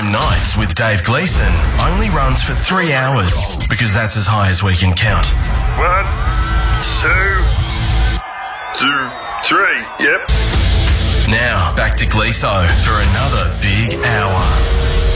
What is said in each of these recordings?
M Nights with Dave Gleeson only runs for 3 hours because that's as high as we can count. 1, 2, 3. Yep. Now, back to Gleeso for another big hour.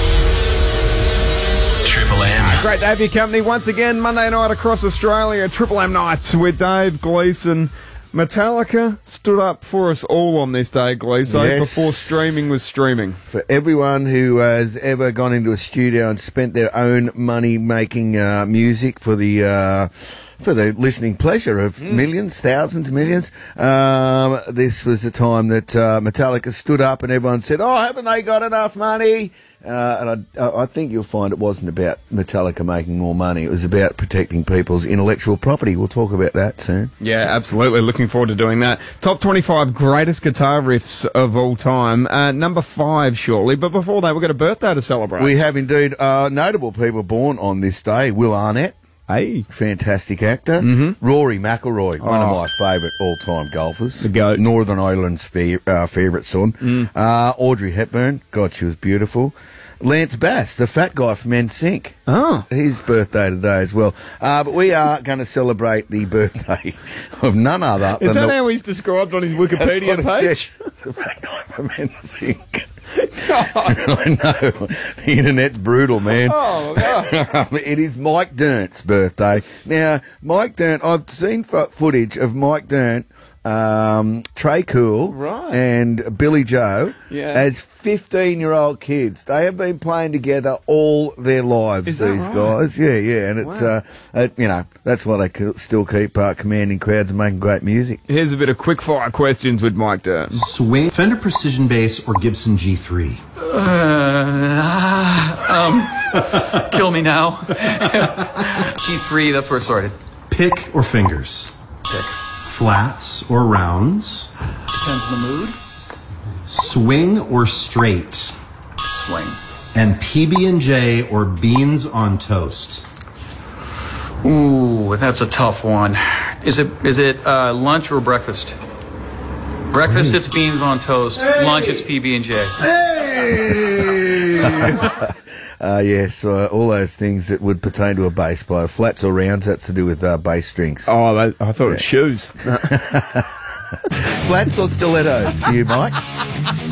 Triple M. Great to have your company once again. Monday night across Australia, Triple M Nights with Dave Gleeson. Metallica stood up for us all on this day, Gleeso, Yes. before streaming was streaming. For everyone who has ever gone into a studio and spent their own money making music for the listening pleasure of millions, thousands, millions, this was the time that Metallica stood up and everyone said, "Oh, haven't they got enough money?" And I think you'll find it wasn't about Metallica making more money. It was about protecting people's intellectual property. We'll talk about that soon. Yeah, absolutely. Looking forward to doing that. Top 25 greatest guitar riffs of all time. Number 5 shortly. But before that, we've got a birthday to celebrate. We have indeed notable people born on this day. Will Arnett. Hey. Fantastic actor. Mm-hmm. Rory McIlroy, one of my favourite all-time golfers. The GOAT. Northern Ireland's favourite son. Audrey Hepburn. God, she was beautiful. Lance Bass, the fat guy from NSYNC. Oh. His birthday today as well. But we are going to celebrate the birthday of none other Is than that how he's described on his Wikipedia That's what it page? says. The fat guy from NSYNC. I know. The internet's brutal, man. Oh, God. It is Mike Dirnt's birthday. Now, Mike Dirnt, I've seen footage of Mike Dirnt, Trey Cool, Right. and Billy Joe as 15-year-old kids. They have been playing together all their lives, Is that these right? guys. Yeah. And it's, that's why they still keep commanding crowds and making great music. Here's a bit of quick-fire questions with Mike Dirnt. Swing, Fender Precision Bass, or Gibson G3? Kill me now. G3, that's where it started. Pick or fingers? Pick. Flats or rounds? Depends on the mood. Swing or straight? Swing. And PB&J or beans on toast? Ooh, that's a tough one. Is it lunch or breakfast? Breakfast, it's beans on toast. Lunch, it's PB&J. Yes, all those things that would pertain to a bass player. Flats or rounds, that's to do with bass strings. Oh, I thought it was shoes. Flats or stilettos for you, Mike?